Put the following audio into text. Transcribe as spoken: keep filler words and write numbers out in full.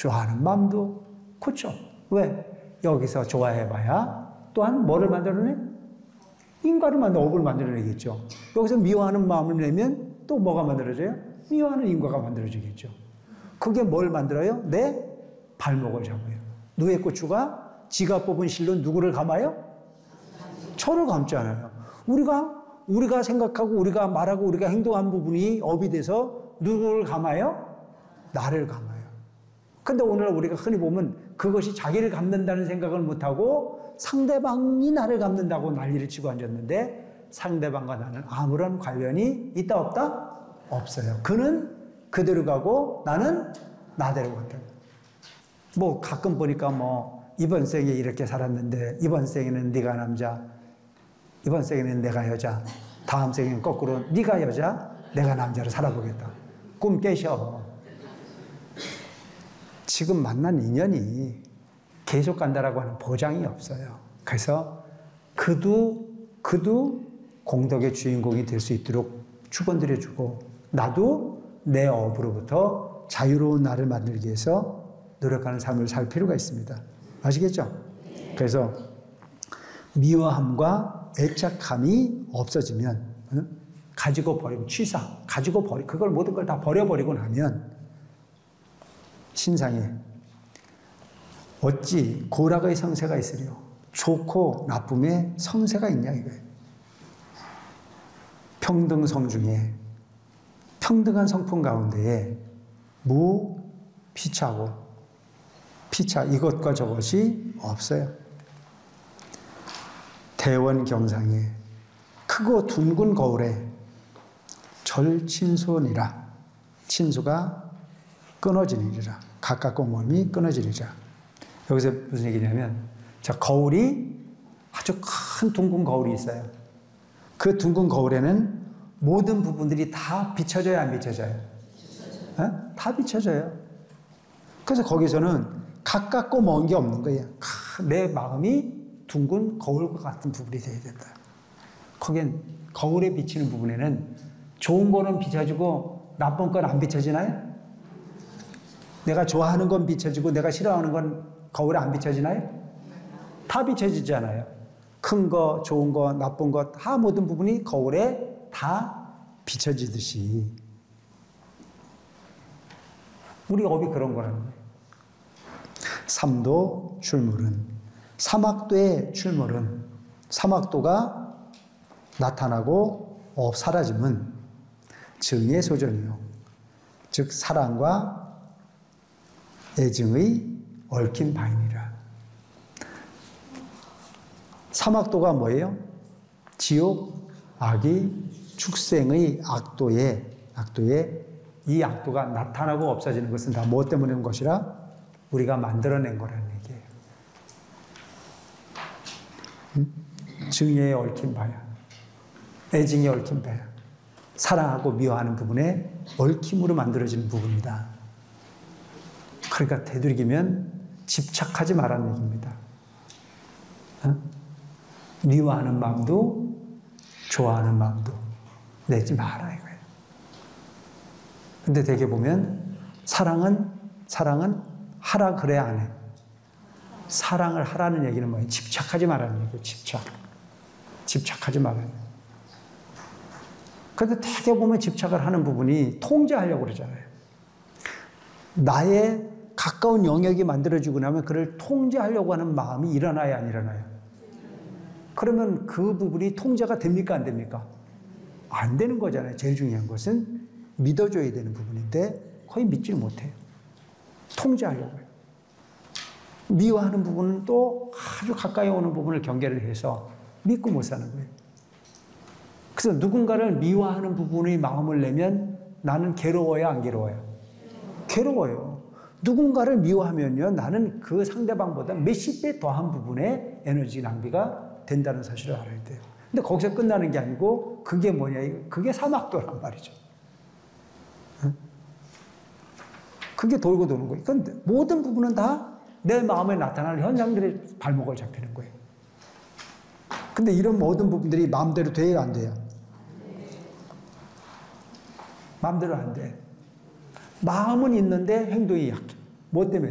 좋아하는 마음도 그렇죠. 왜? 여기서 좋아해봐야 또한 뭐를 만들어내? 인과를 만들어, 업을 만들어내겠죠. 여기서 미워하는 마음을 내면 또 뭐가 만들어져요? 미워하는 인과가 만들어지겠죠. 그게 뭘 만들어요? 내 발목을 잡아요. 누의 고추가 지가 뽑은 실로 누구를 감아요? 저를 감잖아요. 우리가 우리가 생각하고 우리가 말하고 우리가 행동한 부분이 업이 돼서 누구를 감아요? 나를 감아요. 근데 오늘 우리가 흔히 보면 그것이 자기를 감는다는 생각을 못하고 상대방이 나를 감는다고 난리를 치고 앉았는데 상대방과 나는 아무런 관련이 있다 없다? 없어요. 그는 그대로 가고 나는 나대로 간다. 뭐 가끔 보니까 뭐 이번 생에 이렇게 살았는데 이번 생에는 네가 남자, 이번 생에는 내가 여자, 다음 생에는 거꾸로 네가 여자, 내가 남자로 살아보겠다. 꿈 깨셔. 지금 만난 인연이 계속 간다라고 하는 보장이 없어요. 그래서 그도 그도 공덕의 주인공이 될 수 있도록 축원드려주고 나도 내 업으로부터 자유로운 나를 만들기 위해서 노력하는 삶을 살 필요가 있습니다. 아시겠죠? 그래서 미워함과 애착함이 없어지면 응? 가지고 버리고 취사, 가지고 버리 그걸 모든 걸 다 버려버리고 나면 신상에 어찌 고락의 성세가 있으려 좋고 나쁨의 성세가 있냐 이거예요. 평등성 중에 평등한 성품 가운데에 무, 피차고 피차 이것과 저것이 없어요. 대원경상에 크고 둥근 거울에 절친소니라 친소가 끊어지니라 가깝고 멀미 끊어지리라. 여기서 무슨 얘기냐면 자 거울이 아주 큰 둥근 거울이 있어요. 그 둥근 거울에는 모든 부분들이 다 비춰져요, 안 비춰져요? 어? 다 비춰져요. 그래서 거기서는 가깝고 먼 게 없는 거예요. 내 마음이 둥근 거울과 같은 부분이 되어야 된다. 거긴 거울에 비치는 부분에는 좋은 거는 비춰지고 나쁜 건 안 비춰지나요? 내가 좋아하는 건 비춰지고 내가 싫어하는 건 거울에 안 비춰지나요? 다 비춰지잖아요. 큰 거, 좋은 거, 나쁜 거 다 모든 부분이 거울에 다 비춰지듯이 우리 업이 그런 거라는 거예요. 삼도 출물은 삼학도의 출물은 삼학도가 나타나고 업 사라짐은 증의 소전이요 즉 사랑과 애증의 얽힌 바이니라. 삼학도가 뭐예요? 지옥, 악의, 축생의 악도에, 악도에 이 악도가 나타나고 없어지는 것은 다 무엇 때문에 온 것이라? 우리가 만들어낸 거라는 얘기예요. 응? 증에 얽힌 바야. 애증에 얽힌 바야. 사랑하고 미워하는 부분에 얽힘으로 만들어지는 부분이다. 그러니까 되도록이면 집착하지 말라는 얘기입니다. 어? 미워하는 마음도 좋아하는 마음도 내지 마라 이거예요. 근데 되게 보면 사랑은 사랑은 하라 그래야 안 해. 사랑을 하라는 얘기는 뭐예요? 집착하지 말라는 얘기예요. 집착. 집착하지 말라는 얘기예요. 근데 되게 보면 집착을 하는 부분이 통제하려고 그러잖아요. 나의 가까운 영역이 만들어지고 나면 그를 통제하려고 하는 마음이 일어나야 안 일어나요? 그러면 그 부분이 통제가 됩니까 안 됩니까? 안 되는 거잖아요. 제일 중요한 것은 믿어줘야 되는 부분인데 거의 믿지를 못해요. 통제하려고 해요. 미워하는 부분은 또 아주 가까이 오는 부분을 경계를 해서 믿고 못 사는 거예요. 그래서 누군가를 미워하는 부분의 마음을 내면 나는 괴로워요, 안 괴로워요? 괴로워요. 누군가를 미워하면요, 나는 그 상대방보다 몇십 배 더한 부분에 에너지 낭비가 된다는 사실을 알아야 돼요. 근데 거기서 끝나는 게 아니고 그게 뭐냐, 그게 삼학도란 말이죠. 그게 돌고 도는 거예요. 근데 모든 부분은 다 내 마음에 나타나는 현상들의 발목을 잡히는 거예요. 근데 이런 모든 부분들이 마음대로 돼요, 안 돼요? 마음대로 안 돼. 마음은 있는데 행동이 약해. 뭐 때문에?